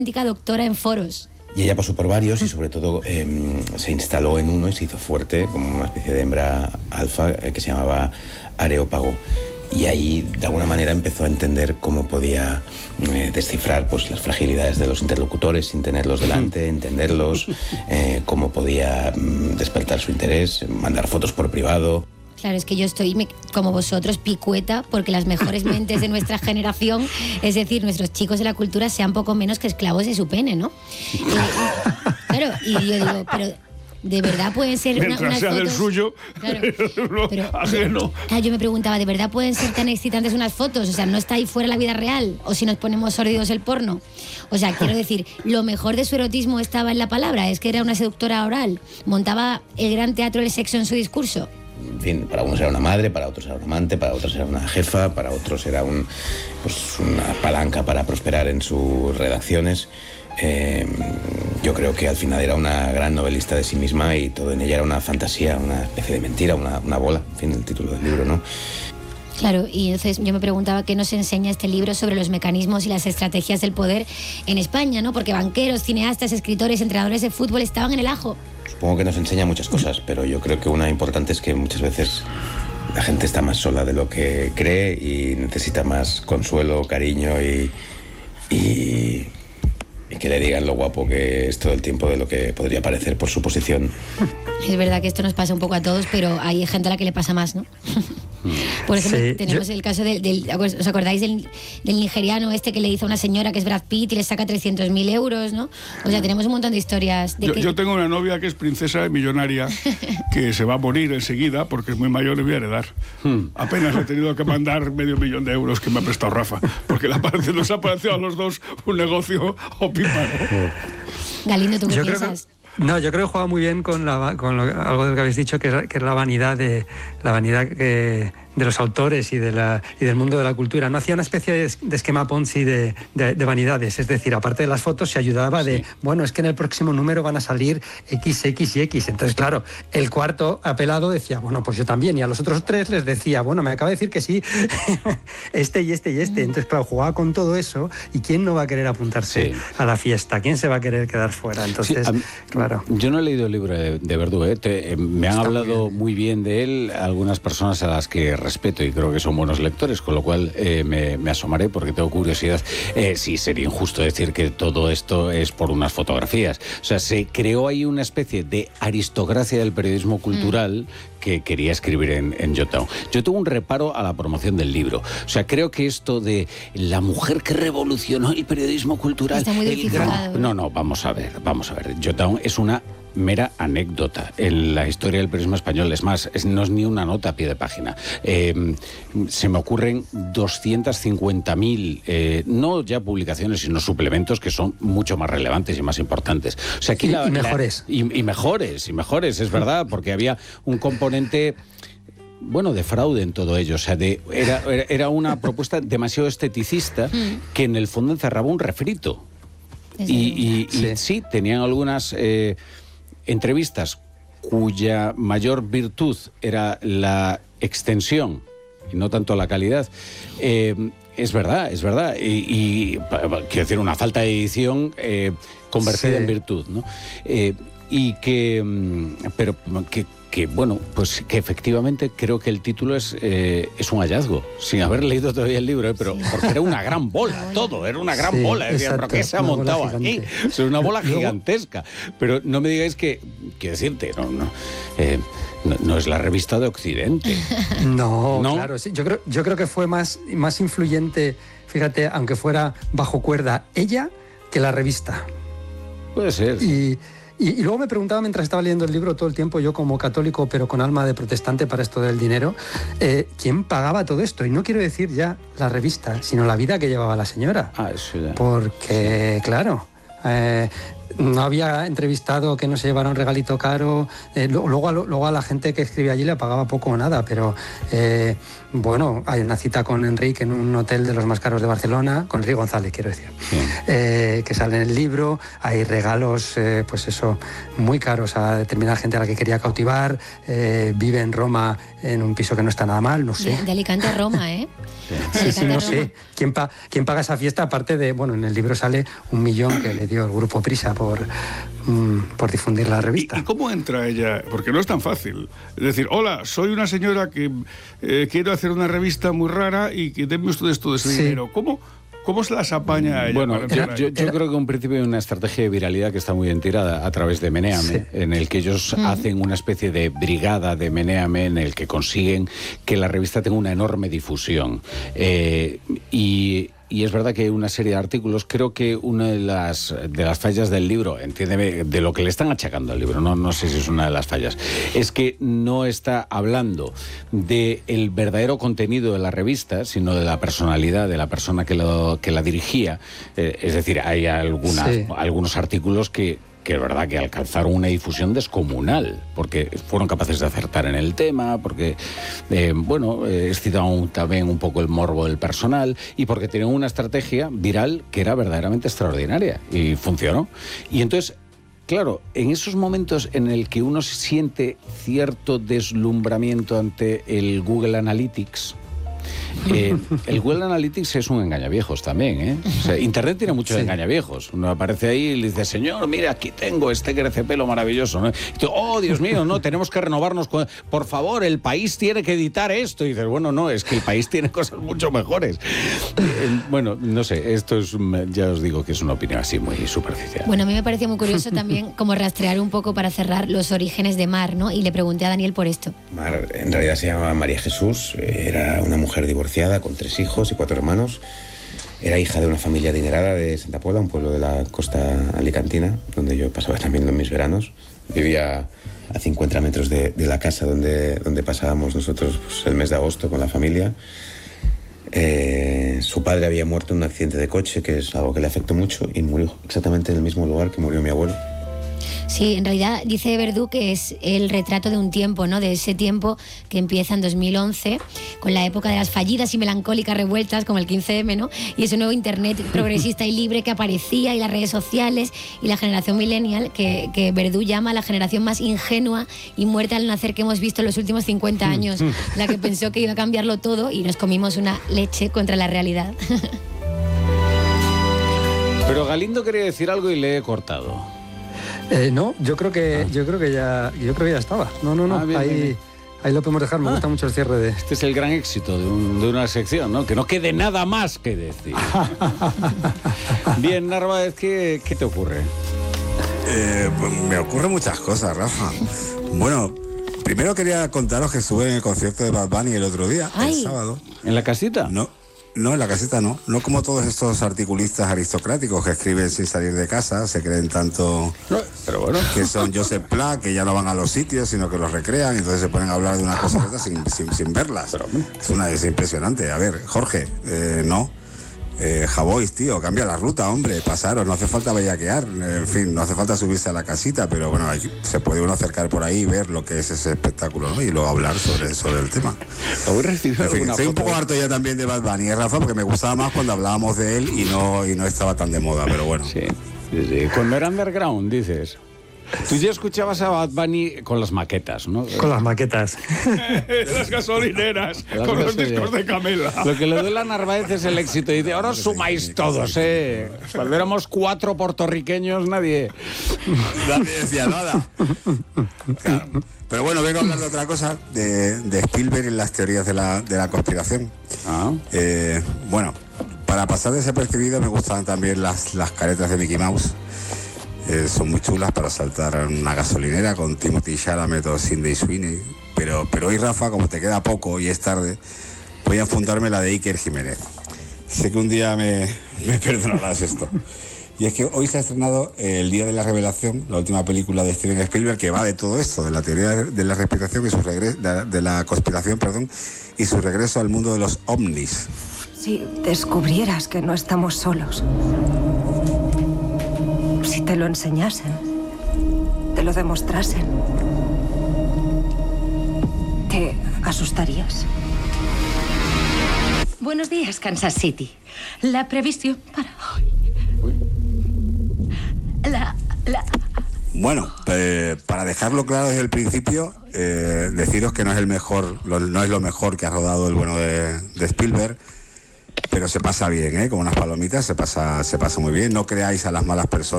doctora en foros. Y ella pasó por varios y sobre todo se instaló en uno y se hizo fuerte como una especie de hembra alfa que se llamaba Areópago. Y ahí de alguna manera empezó a entender cómo podía descifrar pues, las fragilidades de los interlocutores sin tenerlos delante, entenderlos, cómo podía despertar su interés, mandar fotos por privado. Claro, es que yo estoy, como vosotros, picueta, porque las mejores mentes de nuestra generación, es decir, nuestros chicos de la cultura, sean poco menos que esclavos de su pene, ¿no? Claro, y yo digo, pero ¿de verdad pueden ser mientras unas sea fotos? Del suyo, Claro, pero ajeno. Yo me preguntaba, ¿de verdad pueden ser tan excitantes unas fotos? O sea, ¿no está ahí fuera la vida real? ¿O si nos ponemos sórdidos el porno? O sea, quiero decir, lo mejor de su erotismo estaba en la palabra, es que era una seductora oral, montaba el gran teatro del sexo en su discurso. En fin, para unos era una madre, para otros era un amante, para otros era una jefa, para otros era una palanca para prosperar en sus redacciones. Yo creo que al final era una gran novelista de sí misma y todo en ella era una fantasía, una especie de mentira, una bola, en fin, el título del libro, ¿no? Claro, y entonces yo me preguntaba qué nos enseña este libro sobre los mecanismos y las estrategias del poder en España, ¿no? Porque banqueros, cineastas, escritores, entrenadores de fútbol estaban en el ajo. Supongo que nos enseña muchas cosas, pero yo creo que una importante es que muchas veces la gente está más sola de lo que cree y necesita más consuelo, cariño y que le digan lo guapo que es todo el tiempo de lo que podría parecer por su posición. Es verdad que esto nos pasa un poco a todos, pero hay gente a la que le pasa más, ¿no? Por ejemplo, sí, tenemos el caso ¿os acordáis del nigeriano este que le hizo a una señora que es Brad Pitt y le saca 300.000 euros, ¿no? O sea, tenemos un montón de historias. Yo tengo una novia que es princesa millonaria que se va a morir enseguida porque es muy mayor y voy a heredar. Apenas he tenido que mandar $500.000 de euros que me ha prestado Rafa, porque nos ha parecido a los dos un negocio opíparo. Galindo, ¿tú qué piensas? Yo creo que juega muy bien con algo de lo que habéis dicho, que es la vanidad de los autores y del mundo de la cultura. No hacía una especie de esquema Ponzi de vanidades, es decir, aparte de las fotos se ayudaba de, bueno, es que en el próximo número van a salir X, X y X. Entonces, claro, el cuarto apelado decía, bueno, pues yo también, y a los otros tres les decía, bueno, me acaba de decir que sí, este y este y este. Entonces, claro, jugaba con todo eso, y ¿quién no va a querer apuntarse a la fiesta? ¿Quién se va a querer quedar fuera? Entonces, claro. Yo no he leído el libro de Verdú, me han hablado muy bien de él algunas personas a las que respeto y creo que son buenos lectores, con lo cual me asomaré porque tengo curiosidad. Sí, sería injusto decir que todo esto es por unas fotografías. O sea, se creó ahí una especie de aristocracia del periodismo cultural que quería escribir en Jotown. Yo tengo un reparo a la promoción del libro. O sea, creo que esto de la mujer que revolucionó el periodismo cultural... Está muy difícil. No, vamos a ver. Jotown es una mera anécdota en la historia del periodismo español. Es más, no es ni una nota a pie de página. Se me ocurren 250.000, no ya publicaciones, sino suplementos que son mucho más relevantes y más importantes. O sea, aquí mejores. Y mejores, es verdad, porque había un componente... bueno, de fraude en todo ello. O sea, era una propuesta demasiado esteticista que en el fondo encerraba un refrito. Y sí, tenían algunas entrevistas cuya mayor virtud era la extensión y no tanto la calidad. Es verdad. Y quiero decir, una falta de edición convertida en virtud, ¿no? Bueno, pues que efectivamente creo que el título es un hallazgo, sin haber leído todavía el libro, pero porque era una gran bola, todo, era una gran bola. Decía, ¿pero qué se ha montado aquí? Es una bola gigantesca. Pero no me digáis que decirte, no es la revista de Occidente. No, claro, sí. Yo creo que fue más influyente, fíjate, aunque fuera bajo cuerda, ella que la revista. Puede ser. Y luego me preguntaba mientras estaba leyendo el libro todo el tiempo, yo como católico pero con alma de protestante para esto del dinero, ¿quién pagaba todo esto? Y no quiero decir ya la revista, sino la vida que llevaba la señora. Eso ya. Porque, claro, No había entrevistado que no se llevara un regalito caro. Luego a la gente que escribía allí le pagaba poco o nada, pero bueno, hay una cita con Enrique en un hotel de los más caros de Barcelona, con Enrique González, quiero decir, que sale en el libro. Hay regalos, pues eso, muy caros a determinada gente a la que quería cautivar. Vive en Roma en un piso que no está nada mal, no sé. De Alicante a Roma, ¿eh? Sí, no sé. ¿Quién paga esa fiesta? Aparte de, bueno, en el libro sale 1 millón que le dio el Grupo Prisa por difundir la revista. ¿Y cómo entra ella? Porque no es tan fácil. Es decir, hola, soy una señora que quiero hacer una revista muy rara y que denme ustedes todo ese dinero. ¿Cómo se las apaña ella? Bueno, yo creo que un principio hay una estrategia de viralidad que está muy bien tirada a través de Menéame, en el que ellos hacen una especie de brigada de Menéame en el que consiguen que la revista tenga una enorme difusión. Y es verdad que hay una serie de artículos. Creo que una de las fallas del libro, entiéndeme, de lo que le están achacando al libro, no sé si es una de las fallas, es que no está hablando del verdadero contenido de la revista, sino de la personalidad de la persona que la dirigía. Es decir, hay algunos artículos que es verdad que alcanzaron una difusión descomunal, porque fueron capaces de acertar en el tema, porque, excitaban también un poco el morbo del personal y porque tenían una estrategia viral que era verdaderamente extraordinaria y funcionó. Y entonces, claro, en esos momentos en el que uno siente cierto deslumbramiento ante el Google Analytics, el Google Analytics es un engañaviejos también, ¿eh? O sea, Internet tiene muchos engañaviejos. Uno aparece ahí y le dice, señor, mira, aquí tengo este crecepelo maravilloso, ¿no? Y tú, oh, Dios mío, no, tenemos que renovarnos. Por favor, el país tiene que editar esto. Y dices, bueno, no, es que el país tiene cosas mucho mejores. Bueno, no sé, esto es, ya os digo que es una opinión así muy superficial. Bueno, a mí me parecía muy curioso también como rastrear un poco para cerrar los orígenes de Mar, ¿no? Y le pregunté a Daniel por esto. Mar, en realidad se llamaba María Jesús, era una mujer divorciada con 3 hijos y 4 hermanos. Era hija de una familia adinerada de Santa Pola, un pueblo de la costa alicantina, donde yo pasaba también mis veranos. Vivía a 50 metros de la casa donde pasábamos nosotros pues, el mes de agosto con la familia. Su padre había muerto en un accidente de coche, que es algo que le afectó mucho, y murió exactamente en el mismo lugar que murió mi abuelo. Sí, en realidad dice Verdú que es el retrato de un tiempo, ¿no? De ese tiempo que empieza en 2011, con la época de las fallidas y melancólicas revueltas, como el 15M, ¿no? Y ese nuevo Internet progresista y libre que aparecía, y las redes sociales, y la generación millennial, que Verdú llama la generación más ingenua y muerta al nacer que hemos visto en los últimos 50 años, la que pensó que iba a cambiarlo todo y nos comimos una leche contra la realidad. Pero Galindo quería decir algo y le he cortado. No, yo creo que ya estaba. No. Bien. Ahí lo podemos dejar. Me gusta mucho el cierre de. Este es el gran éxito de una sección, ¿no? Que no quede nada más que decir. Bien, Narváez, ¿qué te ocurre? Pues me ocurren muchas cosas, Rafa. Bueno, primero quería contaros que estuve en el concierto de Bad Bunny el otro día, el sábado. ¿En la casita? No, en la caseta no. No como todos estos articulistas aristocráticos que escriben sin salir de casa, se creen tanto pero bueno, que son Joseph Pla, que ya no van a los sitios, sino que los recrean, y entonces se ponen a hablar de una cosa sin verlas. Es impresionante. A ver, Jorge, no. Javois, tío, cambia la ruta, hombre, pasaros, no hace falta bellaquear, en fin, no hace falta subirse a la casita, pero bueno, se puede uno acercar por ahí y ver lo que es ese espectáculo, ¿no? Y luego hablar sobre el tema. En fin, soy un poco harto ya también de Bad Bunny, Rafa, porque me gustaba más cuando hablábamos de él y no estaba tan de moda, pero bueno. Sí. Cuando era underground, dices. Tú ya escuchabas a Bad Bunny con las maquetas, ¿no? Con las maquetas. Las gasolineras, con los discos de Camela. Lo que le duele a Narváez es el éxito. Y dice, ahora os sumáis todos, ¿eh? Cuando éramos 4 puertorriqueños, nadie decía nada. Claro. Pero bueno, vengo a hablar de otra cosa, de Spielberg y las teorías de la conspiración. Bueno, para pasar desapercibido me gustan también las caretas de Mickey Mouse. Son muy chulas para saltar a una gasolinera con Timothy Chalamet o Sidney Sweeney. Pero hoy, Rafa, como te queda poco y es tarde, voy a apuntarme la de Iker Jiménez. Sé que un día me perdonarás esto. Y es que hoy se ha estrenado El Día de la Revelación, la última película de Steven Spielberg, que va de todo esto, de la teoría de la respiración y de la conspiración, y su regreso al mundo de los ovnis. Si descubrieras que no estamos solos. te lo enseñasen, te lo demostrasen, ¿te asustarías? Buenos días, Kansas City. La previsión para hoy. Bueno, para dejarlo claro desde el principio, deciros que no es el mejor, no es lo mejor que ha rodado el bueno de Spielberg, pero se pasa bien, como unas palomitas, se pasa muy bien. No creáis a las malas personas.